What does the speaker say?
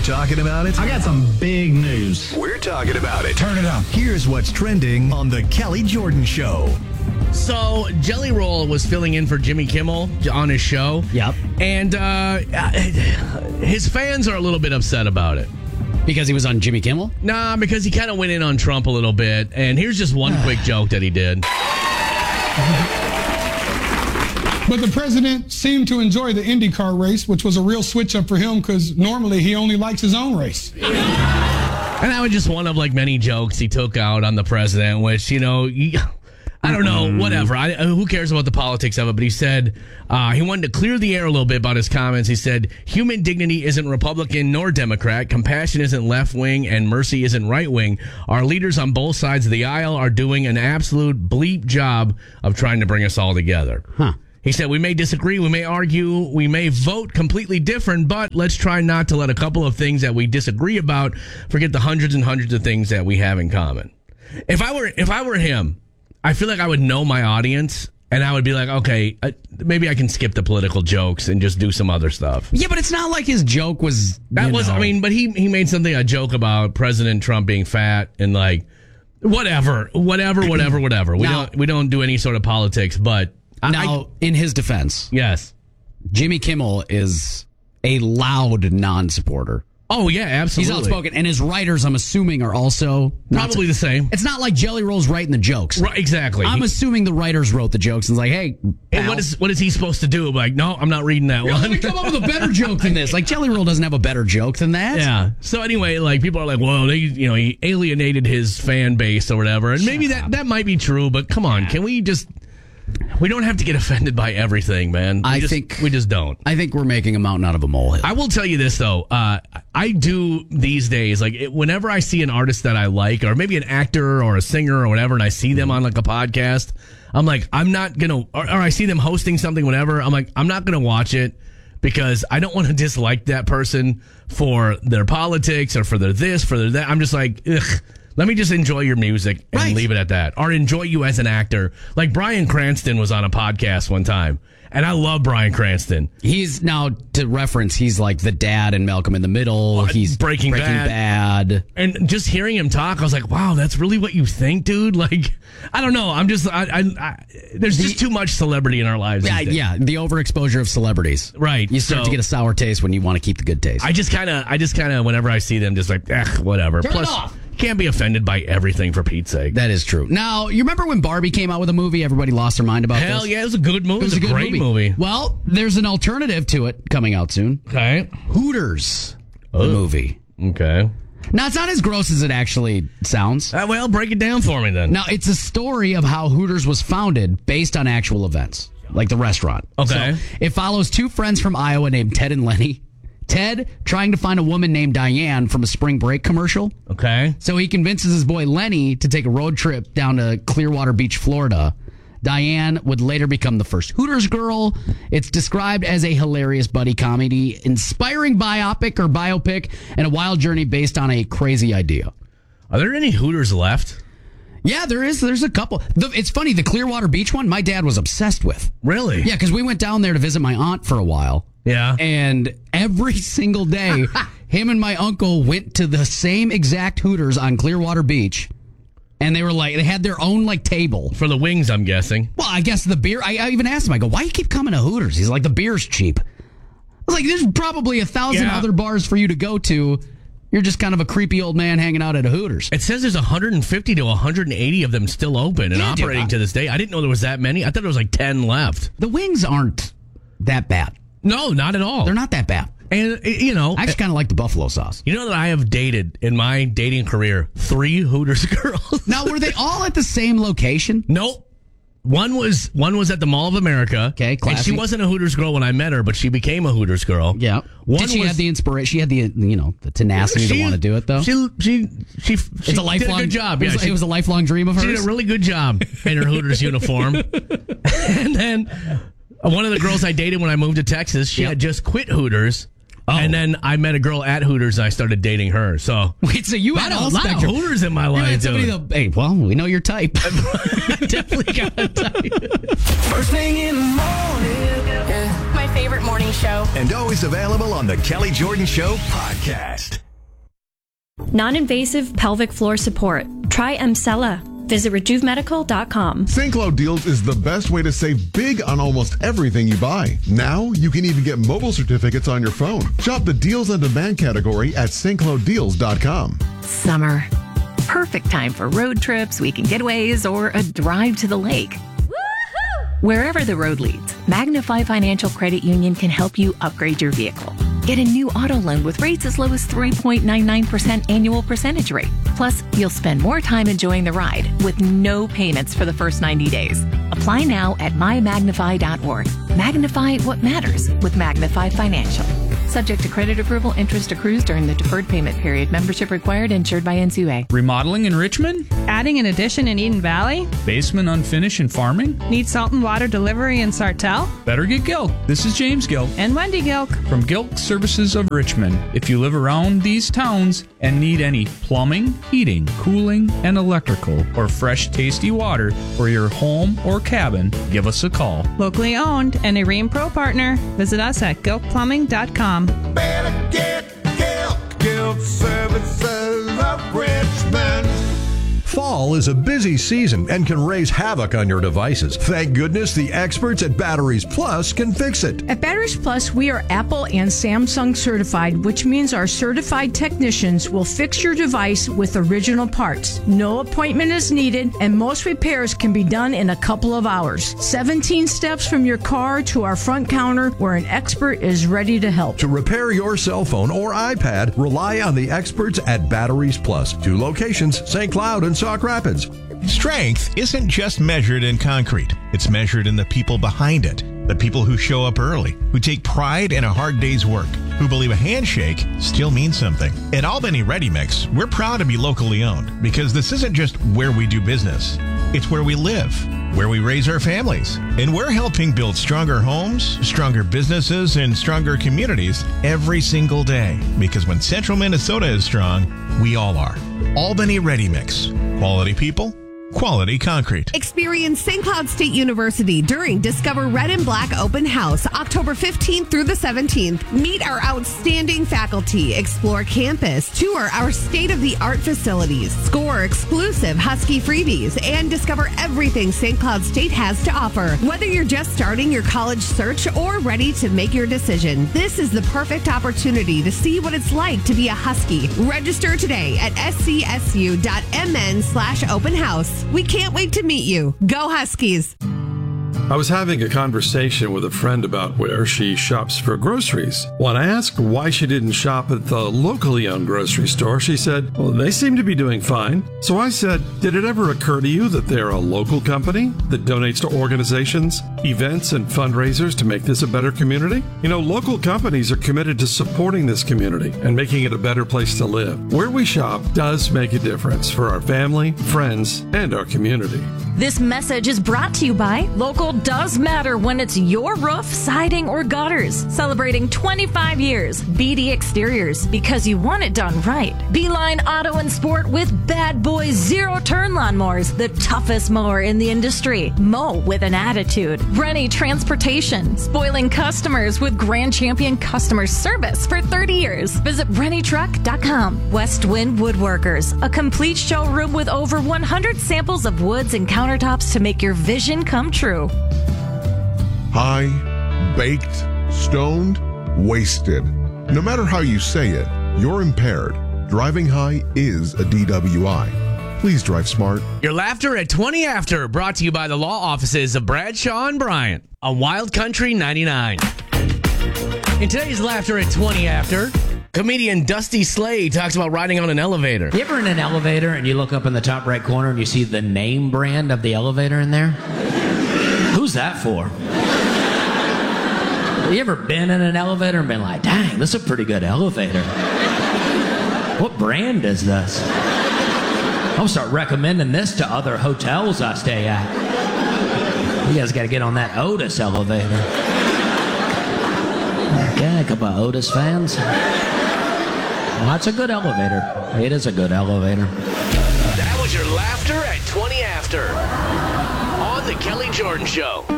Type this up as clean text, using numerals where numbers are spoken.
talking about it? I got some big news. We're talking about it. Turn it up. Here's what's trending on The Kelly Jordan Show. So, Jelly Roll was filling in for Jimmy Kimmel on his show. Yep. And his fans are a little bit upset about it. Because he was on Jimmy Kimmel? Nah, because he kind of went in on Trump a little bit. And here's just one quick joke that he did. But the president seemed to enjoy the IndyCar race, which was a real switch up for him because normally he only likes his own race. And that was just one of like many jokes he took out on the president, which, you know, I don't know, whatever. Who cares about the politics of it? But he said he wanted to clear the air a little bit about his comments. He said, human dignity isn't Republican nor Democrat. Compassion isn't left wing and mercy isn't right wing. Our leaders on both sides of the aisle are doing an absolute bleep job of trying to bring us all together. Huh. He said, we may disagree, we may argue, we may vote completely different, but let's try not to let a couple of things that we disagree about forget the hundreds and hundreds of things that we have in common. If I were him, I feel like I would know my audience, and I would be like, okay, maybe I can skip the political jokes and just do some other stuff. Yeah, but it's not like his joke was... I mean, but he made a joke about President Trump being fat and like, whatever. We don't do any sort of politics, but... Now, in his defense, yes, Jimmy Kimmel is a loud non-supporter. Oh, yeah, absolutely. He's outspoken, and his writers, I'm assuming, are also... Probably the same. It's not like Jelly Roll's writing the jokes. Right, exactly. I'm assuming the writers wrote the jokes and it's like, hey, and what is he supposed to do? Like, no, I'm not reading that one. Let me come up with a better joke than this. Like, Jelly Roll doesn't have a better joke than that. Yeah. So anyway, like, people are like, well, he alienated his fan base or whatever. And maybe that might be true, but come on, can we just... We don't have to get offended by everything, man. We just don't. I think we're making a mountain out of a molehill. I will tell you this, though. I do these days, like, whenever I see an artist that I like, or maybe an actor or a singer or whatever, and I see them on, like, a podcast, I'm like, I'm not going to, or I see them hosting something, whatever, I'm like, I'm not going to watch it because I don't want to dislike that person for their politics or for their this, for their that. I'm just like, ugh. Let me just enjoy your music and leave it at that. Or enjoy you as an actor. Like Bryan Cranston was on a podcast one time. And I love Bryan Cranston. He's now, to reference, he's like the dad in Malcolm in the Middle. He's Breaking Bad. And just hearing him talk, I was like, wow, that's really what you think, dude? Like, I don't know. I'm just, there's just too much celebrity in our lives. Yeah, the overexposure of celebrities. Right. You start to get a sour taste when you want to keep the good taste. I just kind of, whenever I see them, just like, whatever. Turn it off. Can't be offended by everything, for Pete's sake. That is true. Now, you remember when Barbie came out with a movie? Everybody lost their mind about Hell this? yeah, it was a good movie. It was a great movie. Well, there's an alternative to it coming out soon. Okay. Hooters, the movie. Okay. Now, it's not as gross as it actually sounds. Well, break it down for me then. Now, it's a story of how Hooters was founded based on actual events, like the restaurant. Okay. So it follows two friends from Iowa named Ted and Lenny. Ted trying to find a woman named Diane from a spring break commercial. Okay. So he convinces his boy Lenny to take a road trip down to Clearwater Beach, Florida. Diane would later become the first Hooters girl. It's described as a hilarious buddy comedy, inspiring biopic, and a wild journey based on a crazy idea. Are there any Hooters left? Yeah, there is. There's a couple. It's funny, the Clearwater Beach one, my dad was obsessed with. Really? Yeah, because we went down there to visit my aunt for a while. Yeah. And every single day, him and my uncle went to the same exact Hooters on Clearwater Beach. And they were like, they had their own like table. For the wings, I'm guessing. Well, I guess the beer, I even asked him, I go, why you keep coming to Hooters? He's like, the beer's cheap. I was like, there's probably 1,000 other bars for you to go to. You're just kind of a creepy old man hanging out at a Hooters. It says there's 150 to 180 of them still open and operating to this day. I didn't know there was that many. I thought there was like 10 left. The wings aren't that bad. No, not at all. They're not that bad. And, you know, I actually kind of like the buffalo sauce. You know that I have dated, in my dating career, 3 Hooters girls. Now, were they all at the same location? Nope. One was at the Mall of America. Okay, classy. And she wasn't a Hooters girl when I met her, but she became a Hooters girl. Yeah. Did she have the inspiration? She had the, the tenacity to want to do it, though? She it's a lifelong, did a good job. It was a lifelong dream of hers? She did a really good job in her Hooters uniform. And then one of the girls I dated when I moved to Texas, she had just quit Hooters. Oh. And then I met a girl at Hooters and I started dating her. So wait, so you had a lot of Hooters in my life, dude. Hey, well, we know your type. I definitely got a type. First thing in the morning, my favorite morning show. And always available on the Kelly Jordan Show podcast. Non-invasive pelvic floor support. Try Emsella. Visit RejuveMedical.com. St. Cloud Deals is the best way to save big on almost everything you buy. Now, you can even get mobile certificates on your phone. Shop the Deals on Demand category at stclouddeals.com. Summer. Perfect time for road trips, weekend getaways, or a drive to the lake. Woo-hoo! Wherever the road leads, Magnify Financial Credit Union can help you upgrade your vehicle. Get a new auto loan with rates as low as 3.99% annual percentage rate. Plus, you'll spend more time enjoying the ride with no payments for the first 90 days. Apply now at mymagnify.org. Magnify what matters with Magnify Financial. Subject to credit approval, interest accrues during the deferred payment period. Membership required, insured by NCUA. Remodeling in Richmond? Adding an addition in Eden Valley? Basement unfinished in farming? Need salt and water delivery in Sartell? Better get Gilk. This is James Gilk. And Wendy Gilk. From Gilk Services of Richmond. If you live around these towns and need any plumbing, heating, cooling, and electrical, or fresh, tasty water for your home or cabin, give us a call. Locally owned and a Rheem Pro partner. Visit us at gilkplumbing.com. Better get Gilk Services of Richmond. Fall is a busy season and can raise havoc on your devices. Thank goodness the experts at Batteries Plus can fix it. At Batteries Plus, we are Apple and Samsung certified, which means our certified technicians will fix your device with original parts. No appointment is needed, and most repairs can be done in a couple of hours. 17 steps from your car to our front counter where an expert is ready to help. To repair your cell phone or iPad, rely on the experts at Batteries Plus. 2 locations, St. Cloud and Sauk Rapids. Strength isn't just measured in concrete. It's measured in the people behind it. The people who show up early, who take pride in a hard day's work, who believe a handshake still means something. At Albany Ready Mix, we're proud to be locally owned because this isn't just where we do business. It's where we live, where we raise our families. And we're helping build stronger homes, stronger businesses, and stronger communities every single day. Because when Central Minnesota is strong, we all are. Albany Ready Mix. Quality people, quality concrete. Experience St. Cloud State University during Discover Red and Black Open House, October 15th through the 17th. Meet our outstanding faculty, explore campus, tour our state-of-the-art facilities, score exclusive Husky freebies, and discover everything St. Cloud State has to offer. Whether you're just starting your college search or ready to make your decision, this is the perfect opportunity to see what it's like to be a Husky. Register today at scsu.mn/open house. We can't wait to meet you. Go Huskies. I was having a conversation with a friend about where she shops for groceries. When I asked why she didn't shop at the locally owned grocery store, she said, well, they seem to be doing fine. So I said, did it ever occur to you that they're a local company that donates to organizations, events, and fundraisers to make this a better community? You know, local companies are committed to supporting this community and making it a better place to live. Where we shop does make a difference for our family, friends, and our community. This message is brought to you by Local Does Matter when it's your roof, siding, or gutters. Celebrating 25 years. BD Exteriors, because you want it done right. Beeline Auto and Sport with Bad Boy zero-turn lawnmowers, the toughest mower in the industry. Mow with an attitude. Rennie Transportation, spoiling customers with Grand Champion customer service for 30 years. Visit RennieTruck.com. West Wind Woodworkers, a complete showroom with over 100 samples of woods and countertops to make your vision come true. High, baked, stoned, wasted. No matter how you say it, you're impaired. Driving high is a DWI. Please drive smart. Your laughter at 20 After, brought to you by the law offices of Bradshaw and Bryant on Wild Country 99. In today's Laughter at 20 After, comedian Dusty Slade talks about riding on an elevator. You ever in an elevator and you look up in the top right corner and you see the name brand of the elevator in there? Who's that for? You ever been in an elevator and been like, dang, this is a pretty good elevator. What brand is this? I'll start recommending this to other hotels I stay at. You guys got to get on that Otis elevator. Okay, a couple of Otis fans. Well, that's a good elevator. It is a good elevator. That was your Laughter at 20 After on The Kelly Jordan Show.